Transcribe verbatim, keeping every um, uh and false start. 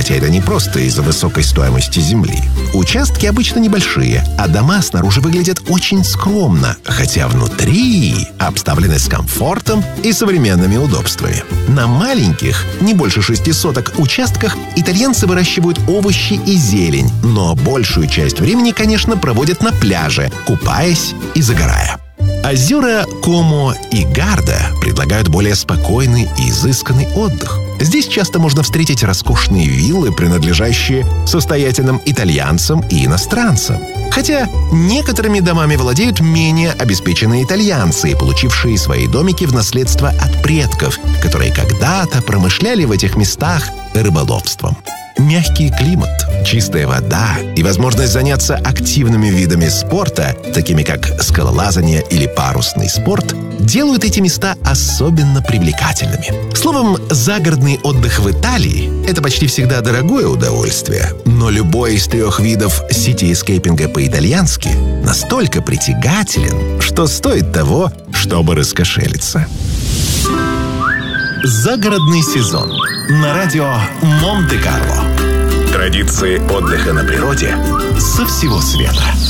Хотя это не просто из-за высокой стоимости земли. Участки обычно небольшие, а дома снаружи выглядят очень скромно, хотя внутри обставлены с комфортом и современными удобствами. На маленьких, не больше шести соток участках, итальянцы выращивают овощи и зелень, но большую часть времени, конечно, проводят на пляже, купаясь и загорая. Озера Комо и Гарда предлагают более спокойный и изысканный отдых. Здесь часто можно встретить роскошные виллы, принадлежащие состоятельным итальянцам и иностранцам. Хотя некоторыми домами владеют менее обеспеченные итальянцы, получившие свои домики в наследство от предков, которые когда-то промышляли в этих местах рыболовством. Мягкий климат, чистая вода и возможность заняться активными видами спорта, такими как скалолазание или парусный спорт, делают эти места особенно привлекательными. Словом, загородный отдых в Италии – это почти всегда дорогое удовольствие, но любой из трех видов ситискейпинга по-итальянски настолько притягателен, что стоит того, чтобы раскошелиться. Загородный сезон на радио Монте-Карло. Традиции отдыха на природе со всего света.